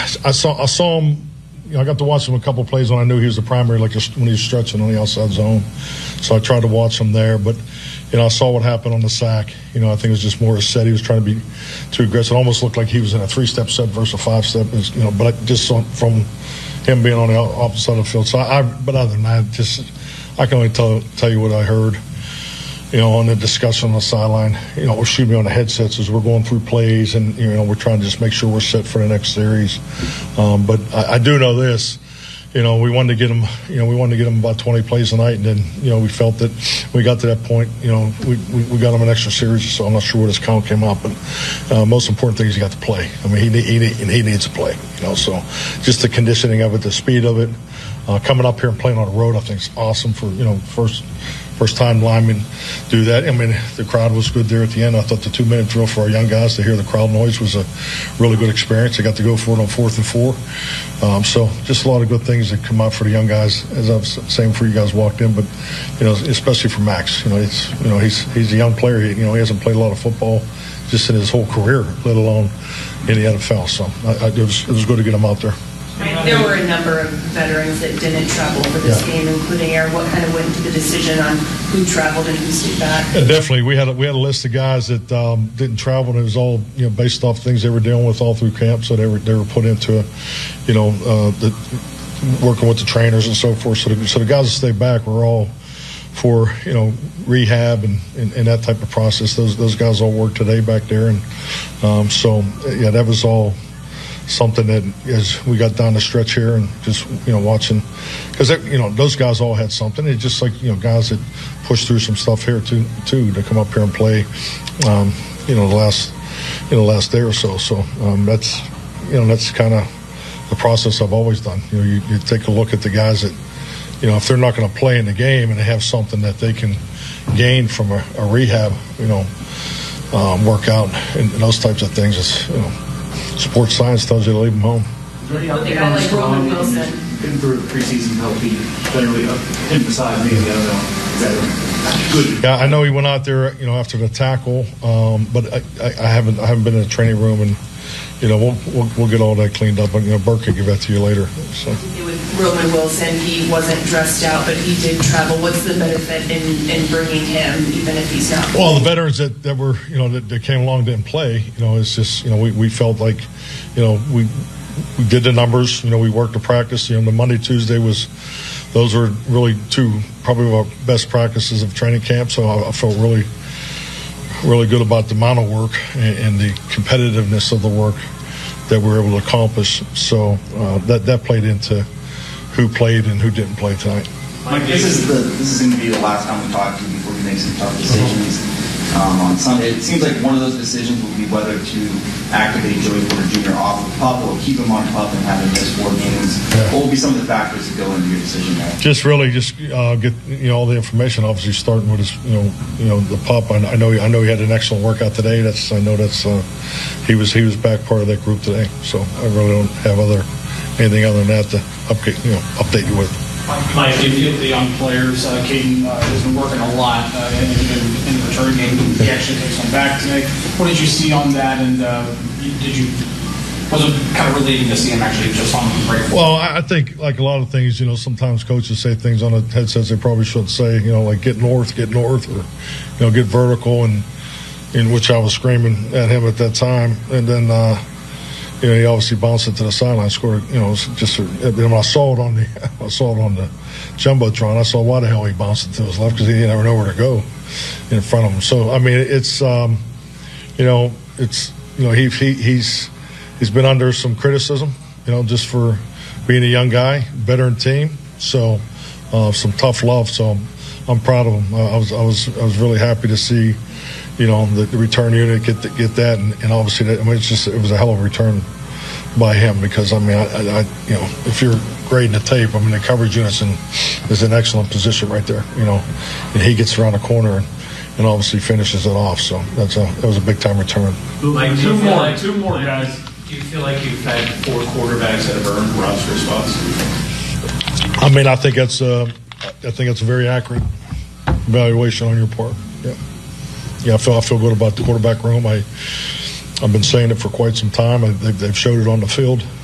I saw him. I got to watch him a couple of plays when I knew he was the primary, like when he was stretching on the outside zone. So I tried to watch him there. But, I saw what happened on the sack. I think it was just more a set. He was trying to be too aggressive. It almost looked like he was in a 3-step set versus a 5-step. But I just saw from him being on the opposite side of the field. So but other than that, I can only tell you what I heard. On the discussion on the sideline, we're shooting me on the headsets as we're going through plays, and we're trying to just make sure we're set for the next series. But I do know this, we wanted to get them, we wanted to get them about 20 plays a night, and then we felt that we got to that point, we got them an extra series. So I'm not sure what his count came out, but most important thing is he got to play. I mean, he needs to play. So just the conditioning of it, the speed of it, coming up here and playing on the road, I think is awesome for first time linemen do that. I mean, the crowd was good there at the end. I thought the 2-minute drill for our young guys to hear the crowd noise was a really good experience. They got to go for it on 4th and 4. So just a lot of good things that come out for the young guys, as I was saying before you guys walked in. But, especially for Max, he's a young player. He hasn't played a lot of football just in his whole career, let alone in the NFL. So it was good to get him out there. There were a number of veterans that didn't travel for this game, including Aaron. What kind of went into the decision on who traveled and who stayed back? Yeah, definitely, we had a list of guys that didn't travel, and it was all based off things they were dealing with all through camp. So they were put into working with the trainers and so forth. So the guys that stayed back were all for rehab and that type of process. Those guys all worked today back there, and that was all something that as we got down the stretch here and just watching, because those guys all had something. It's just like guys that pushed through some stuff here too to come up here and play the last day or so. So that's kind of the process I've always done. You take a look at the guys that if they're not going to play in the game and they have something that they can gain from a rehab workout and those types of things, it's sports science tells you to leave them home. They got like Roman Wilson. Been through the preseason healthy, generally him beside me. I don't know. Is that good? Yeah, I know he went out there, after the tackle, but I haven't been in the training room, and we'll get all that cleaned up. And Burke can give that to you later. So. With Roman Wilson, he wasn't dressed out, but he did travel. What's the benefit in bringing him, even if he's not? Well, the veterans that were that came along didn't play. It's just we felt like we did the numbers. We worked the practice. The Monday, Tuesday those were really probably our best practices of training camp. So I felt really, really good about the amount of work and the competitiveness of the work that we were able to accomplish. So that played into who played and who didn't play tonight. Mike, this is going to be the last time we talk to you before you make some tough decisions on Sunday. It seems like one of those decisions will be whether to activate Joey Porter Jr. off of PUP or keep him on PUP and have him miss 4 games. Yeah. What will be some of the factors that go into your decision there? Just get all the information. Obviously, starting with his the PUP. I know he had an excellent workout today. He was back part of that group today. So I really don't have anything other than that to update you with. Mike, do you feel the young players, Caden has been working a lot in the return game. He actually takes one back today. What did you see on that, and was it kind of relieving to see him actually just on the break? Well, I think like a lot of things, sometimes coaches say things on the headsets they probably shouldn't say, like get north, or, get vertical, and in which I was screaming at him at that time. And then, he obviously bounced it to the sideline, scored. When I saw it on the jumbotron, I saw why the hell he bounced it to his left, because he didn't ever know where to go in front of him. So I mean, he's been under some criticism, just for being a young guy, veteran team. So some tough love. So I'm proud of him. I was really happy to see. The return unit get that, and obviously it was a hell of a return by him, because if you're grading the tape, the coverage unit is in excellent position right there, and he gets around the corner and obviously finishes it off. So that was a big time return. Like two more guys. Do you feel like you've had 4 quarterbacks that have earned roster spots? I think that's a very accurate evaluation on your part. Yeah, I feel good about the quarterback room. I've been saying it for quite some time. They've showed it on the field.